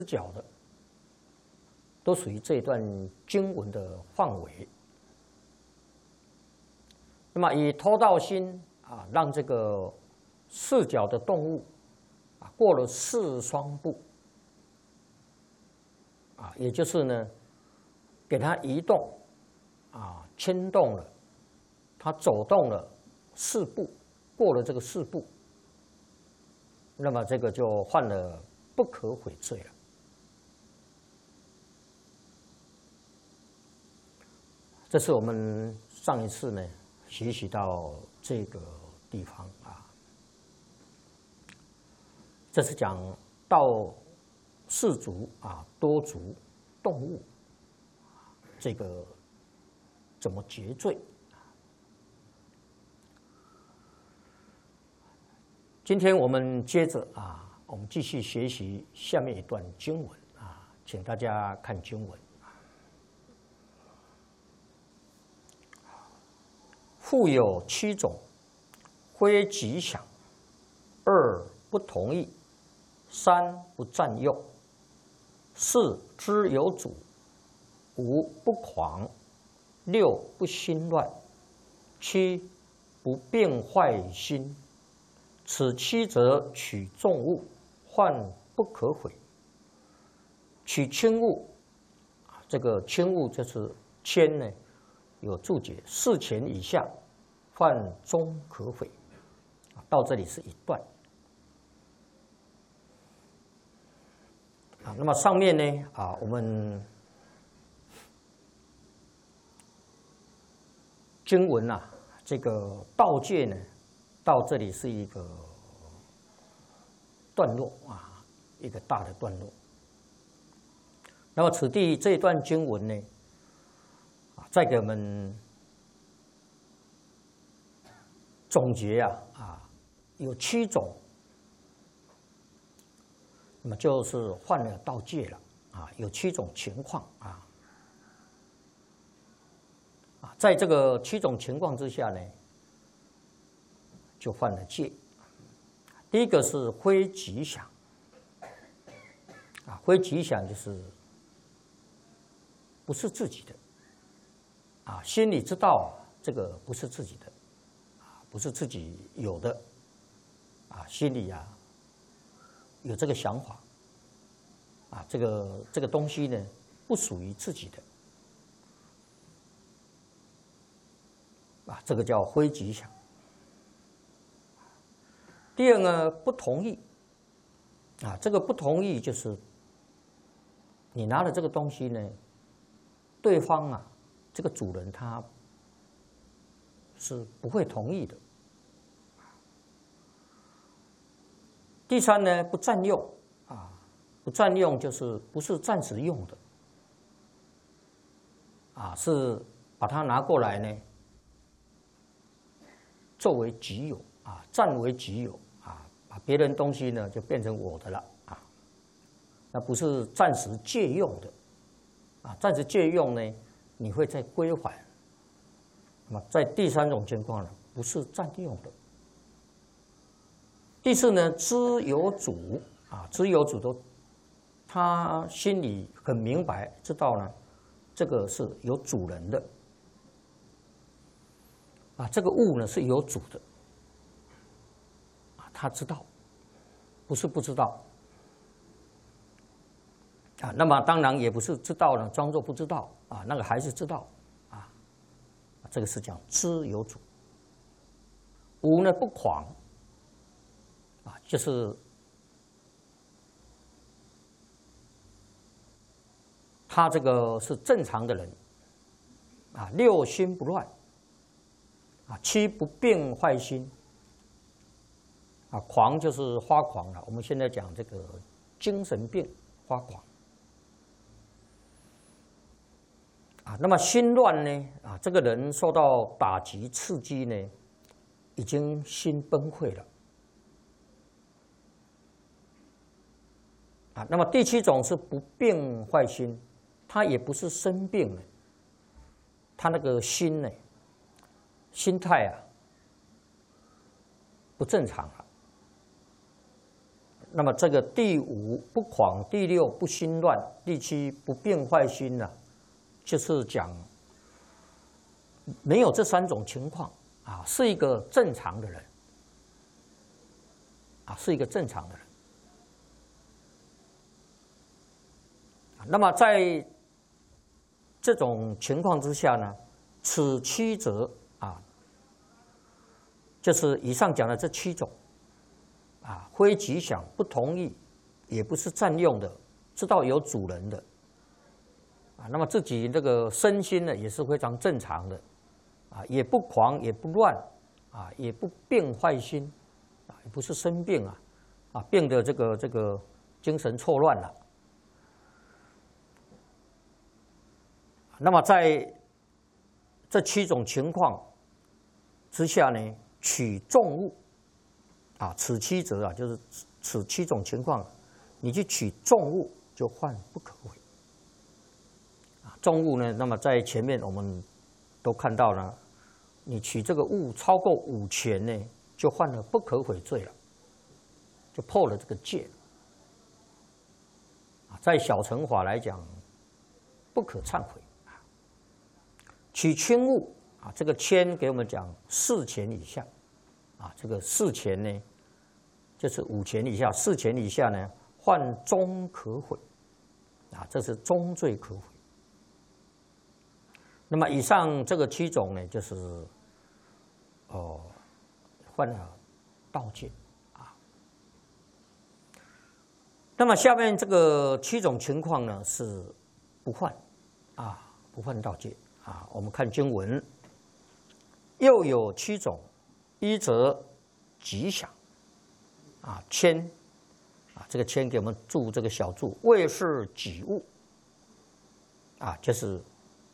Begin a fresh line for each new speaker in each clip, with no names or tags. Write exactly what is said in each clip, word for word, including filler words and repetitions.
角的，都属于这一段经文的范围。那么以偷盗心啊，让这个四脚的动物啊过了四双步啊，也就是呢，给它移动啊，牵动了，它走动了四步，过了这个四步，那么这个就犯了不可悔罪了。这是我们上一次呢学习到这个地方啊。这是讲到四足啊多足动物这个怎么结罪。今天我们接着啊，我们继续学习下面一段经文啊，请大家看经文。复有七种，非吉祥：二不同意，三不占用，四知有主，五不狂，六不心乱，七不病坏心。此七则取重物，患不可悔。取轻物，这个轻物就是铅呢，有注解四钱以下，犯终可悔。到这里是一段。啊，那么上面呢，啊，我们经文啊，这个道戒呢，到这里是一个段落啊，一个大的段落。那么此地这一段经文呢，啊，再给我们总结啊，啊，有七种。那么就是犯了盗戒了啊，有七种情况啊，啊，在这个七种情况之下呢，就犯了戒。第一个是非吉祥，啊，非吉祥就是不是自己的，啊，心里知道这个不是自己的，啊，不是自己有的，啊，心里啊。有这个想法，啊，这个这个东西呢，不属于自己的，啊，这个叫非吉祥。第二呢，不同意，啊，这个不同意就是你拿了这个东西呢，对方啊，这个主人他是不会同意的。第三呢，不占用啊，不占用就是不是暂时用的，啊，是把它拿过来呢，作为己有啊，占为己有啊，把别人东西呢就变成我的了啊，那不是暂时借用的，啊，暂时借用呢，你会再归还。那么在第三种情况呢，不是占用的。第四呢，知有主啊，知有主都，他心里很明白，知道呢，这个是有主人的，啊，这个物呢是有主的，啊，他知道，不是不知道，啊，那么当然也不是知道呢，装作不知道，啊，那个还是知道，啊，这个是讲知有主。五呢不狂。啊，就是他这个是正常的人，啊，六心不乱，啊，七不病坏心，啊，狂就是发狂了。我们现在讲这个精神病发狂，啊，那么心乱呢，啊，这个人受到打击刺激呢，已经心崩溃了。啊，那么第七种是不病坏心，他也不是生病了，他那个心呢，心态啊不正常了， 那么这个第五不狂，第六不心乱，第七不变坏心呢、啊，就是讲没有这三种情况啊，是一个正常的人啊，是一个正常的人。那么在这种情况之下呢，此七则啊，就是以上讲的这七种。啊，非吉祥，不同意，也不是占用的，知道有主人的，啊，那么自己这个身心呢也是非常正常的，啊，也不狂，也不乱，啊，也不病坏心，啊，也不是生病啊，啊，病的这个这个精神错乱了。那么在这七种情况之下呢，取众物。啊，此七则啊，就是此七种情况，你去取重物就犯不可为。啊，重物呢，那么在前面我们都看到了，你取这个物超过五钱呢，就犯了不可悔罪了，就破了这个戒。啊，在小乘法来讲，不可忏悔。取轻物啊，这个轻给我们讲四钱以下，啊，这个四钱呢。就是五钱以下，四钱以下呢，犯中可悔，啊，这是中罪可悔。那么以上这个七种呢，就是哦，犯了盗戒啊。那么下面这个七种情况呢，是不犯啊，不犯盗戒啊。我们看经文，又有七种，一则吉祥。啊，谦，啊，这个谦给我们注这个小注，谓是己物，啊，就是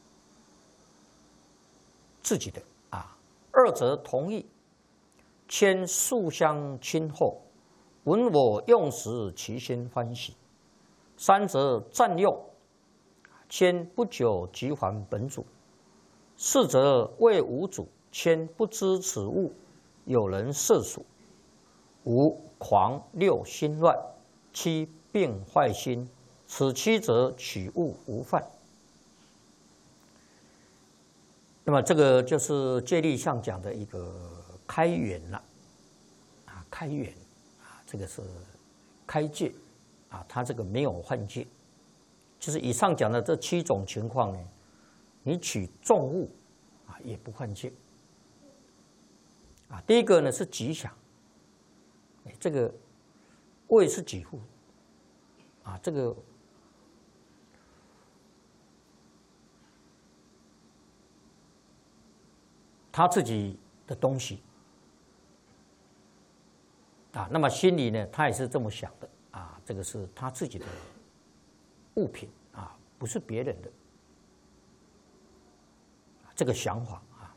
自己的啊。二则同意，谦素相亲厚，闻我用时，其心欢喜。三则占用，谦不久即还本主。四则为无主，谦不知此物，有人涉属。五狂，六心乱，七病坏心，此七则取物无犯。那么这个就是戒律上讲的一个开源了，啊，开源啊，这个是开戒啊，它这个没有犯戒，就是以上讲的这七种情况呢，你取重物啊也不犯戒啊。第一个呢是吉祥。这个位是己户啊，这个他自己的东西啊，那么心里呢，他也是这么想的啊，这个是他自己的物品啊，不是别人的这个想法啊。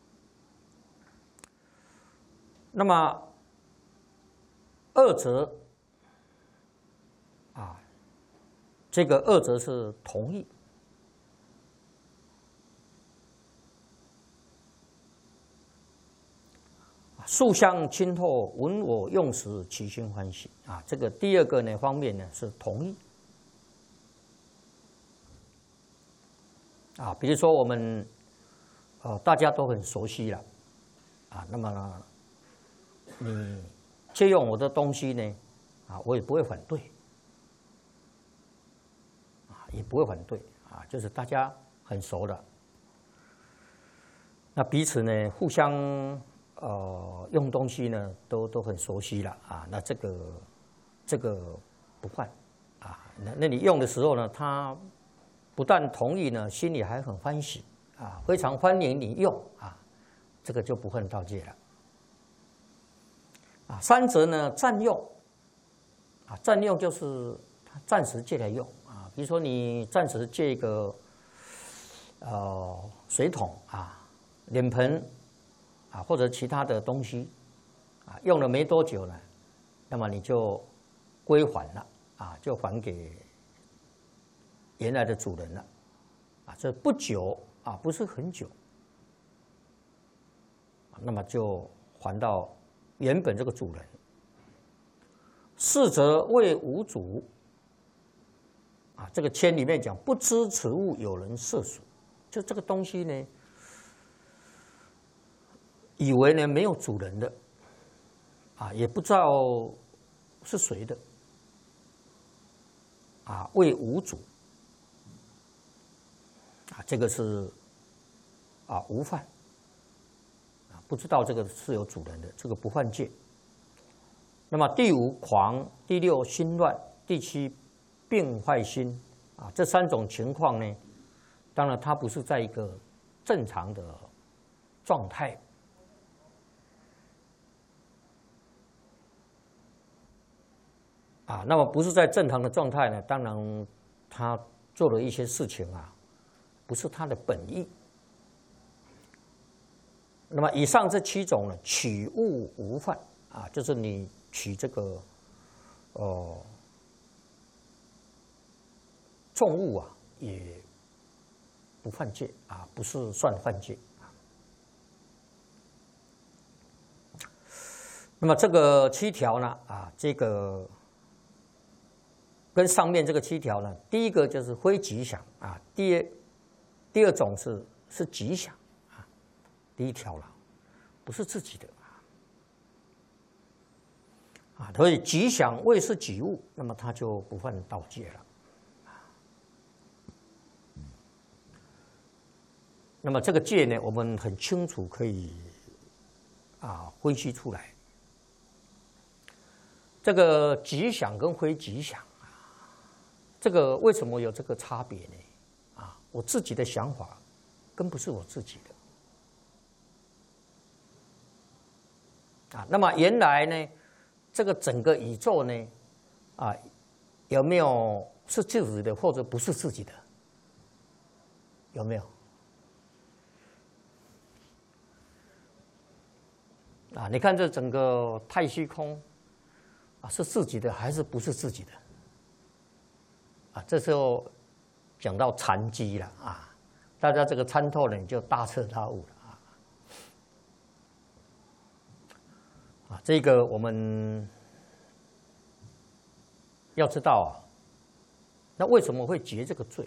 那么二则啊，这个二则是同意，素相亲厚，闻我用时，其心欢喜啊。这个第二个呢方面呢是同意啊，比如说我们呃大家都很熟悉了啊，那么呢你借用我的东西呢，啊，我也不会反对，啊，也不会反对，啊，就是大家很熟的，那彼此呢互相呃用东西呢都都很熟悉了啊，那这个这个不犯啊，那那你用的时候呢，他不但同意呢，心里还很欢喜啊，非常欢迎你用啊，这个就不犯盗戒了。啊，三则呢占用，啊，占用就是他暂时借来用啊，比如说你暂时借一个呃水桶啊、脸盆啊或者其他的东西啊，用了没多久呢，那么你就归还了啊，就还给原来的主人了啊，这不久啊，不是很久，那么就还到原本这个主人。 是则谓无主。啊，这个签里面讲，不知此物有人涉属，就这个东西呢，以为呢没有主人的，啊，也不知道是谁的，啊，谓无主。啊，这个是啊无犯，啊，不知道这个是有主人的，这个不犯戒。那么第五狂，第六心乱，第七病坏心，啊，这三种情况呢，当然它不是在一个正常的状态。啊，那么不是在正常的状态呢，当然他做了一些事情啊，不是他的本意。那么以上这七种呢，取物无犯啊，就是你取这个哦重物啊，也不犯戒啊，不是算犯戒。那么这个七条呢，啊，这个。跟上面这个七条呢，第一个就是非吉祥啊，第二第二种是是吉祥啊，第一条了，不是自己的啊，所以吉祥未是己物，那么他就不犯盗戒了。那么这个戒呢，我们很清楚可以啊分析出来，这个吉祥跟非吉祥。这个为什么有这个差别呢？啊，我自己的想法，更不是我自己的。啊，那么原来呢，这个整个宇宙呢，啊，有没有是自己的，或者不是自己的？有没有？啊，你看这整个太虚空，啊，是自己的还是不是自己的？啊，这时候讲到禅机了啊，大家这个参透了，你就大彻大悟了啊。啊，这个我们要知道啊，那为什么会结这个罪？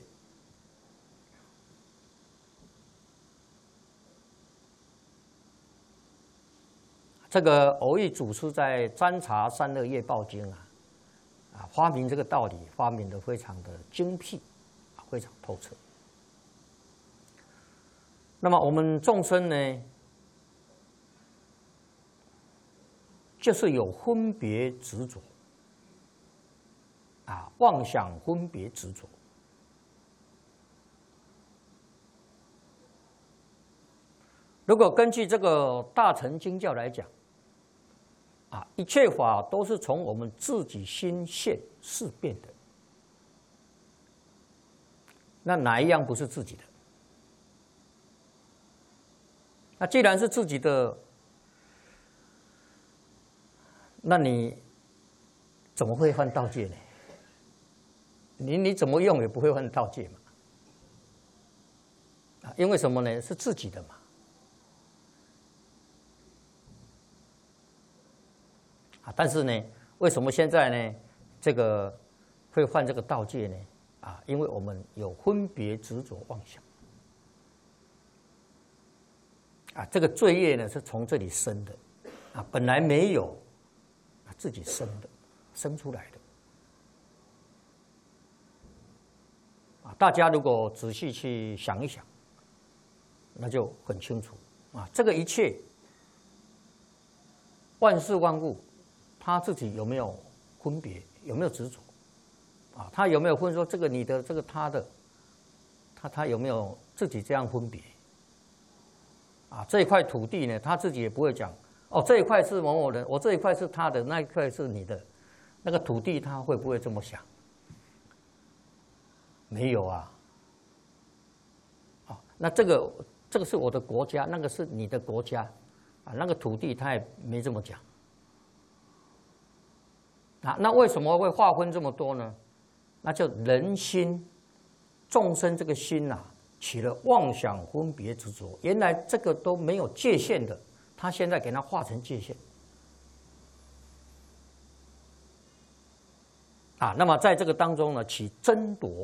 这个偶益祖师在《占察三恶业报经》啊。啊，发明这个道理，发明的非常的精辟，啊，非常透彻。那么我们众生呢，就是有分别执着，啊，妄想分别执着。如果根据这个大乘经教来讲，啊，一切法都是从我们自己心现事变的，那哪一样不是自己的？那既然是自己的，那你怎么会犯盗戒呢？你你怎么用也不会犯盗戒嘛？啊，因为什么呢？是自己的嘛。但是呢，为什么现在呢，这个会犯这个盗戒呢？啊，因为我们有分别执着妄想，啊，这个罪业呢是从这里生的，啊，本来没有，啊，自己生的，生出来的。啊，大家如果仔细去想一想，那就很清楚啊，这个一切万事万物。他自己有没有分别？有没有执着？啊，他有没有分说这个你的，这个他的？他他有没有自己这样分别？啊，这一块土地呢，他自己也不会讲哦，这一块是某某人，我这一块是他的，那一块是你的。那个土地他会不会这么想？没有啊。啊，那这个这个是我的国家，那个是你的国家，啊，那个土地他也没这么讲。啊，那为什么会划分这么多呢？那就人心、众生这个心呐、啊，起了妄想分别执着。原来这个都没有界限的，他现在给它划成界限。 啊，那么在这个当中呢，起争夺